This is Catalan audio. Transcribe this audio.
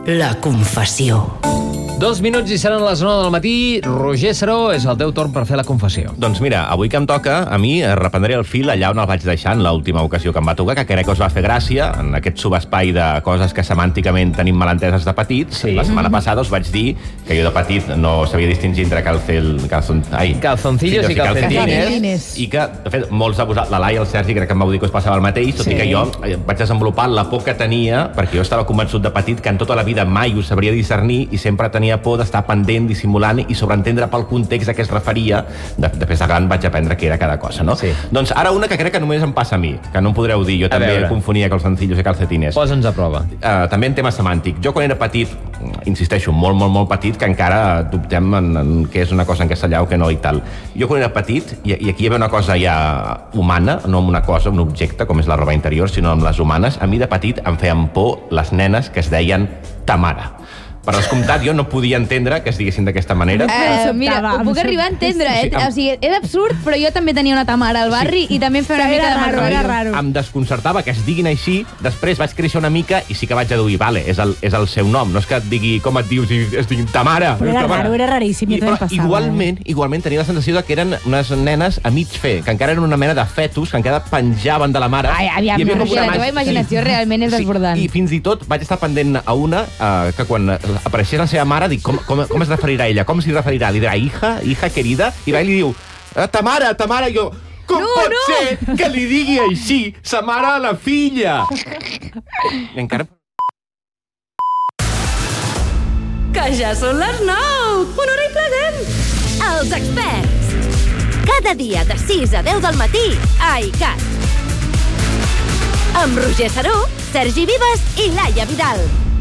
La confessió. 2 minuts i seran les 9 del matí. Roger Saró, és el teu torn per fer la confessió. Doncs mira, avui que em toca, a mi reprendré el fil allà on el vaig deixar en l'última ocasió que em va tocar, que crec que us va fer gràcia, en aquest subespai de coses que semànticament tenim malenteses de petits. Sí. La setmana passada us vaig dir que jo de petit no sabia distingir entre calzoncillos i calcetines. I que, de fet, molts de vosaltres, la Laia i el Sergi, crec que em vau dir que us passava el mateix, tot i que jo vaig desenvolupar la por que tenia, perquè jo estava convençut de petit que en tota la vida mai ho sabria discernir i sempre tenia por d'estar pendent, dissimulant i sobreentendre pel context a què es referia. Després de gran vaig aprendre què era cada cosa, no? Sí. Doncs ara una que crec que només em passa a mi, que no em podreu dir, jo també confonia calzoncillos i calcetines. Posa'ns a prova. També en tema semàntic. Jo quan era petit, insisteixo, molt petit, que encara dubtem en què és una cosa en castellà o què no i tal. Jo quan era petit, i aquí hi havia una cosa ja humana, no amb una cosa, un objecte, com és la roba interior, sinó amb les humanes, a mi de petit em feien por les nenes que es deien ta mare. Per descomptat, jo no podia entendre que es diguessin d'aquesta manera. Mira, ho puc arribar a entendre, eh? Sí, O sigui, és absurd, però jo també tenia una Tamara al barri i també em feia una mica de mal rotllo. Em desconcertava que es diguin així. Després vaig créixer una mica i sí que vaig deduir, vale, és el seu nom. No és que et digui com et dius i es diguin Tamara. Però era raro, era raríssim. Igualment tenia la sensació que eren unes nenes a mig fer, que encara eren una mena de fetus, que encara penjaven de la mare. Ai, aviam, la teva imaginació realment és desbordant. I fins i tot vaig estar pendent a una que quan apareixés la seva mare, dic, com es referirà ella? Com s'hi referirà? Li dirà hija querida? I va i li diu, Tamara, jo... Com pot ser que li digui així sa mare a la filla? I encara... Que ja són les 9! Una hora i present! Els experts! Cada dia de 6 a 10 del matí a ICAT. Amb Roger Saró, Sergi Vives i Laia Vidal.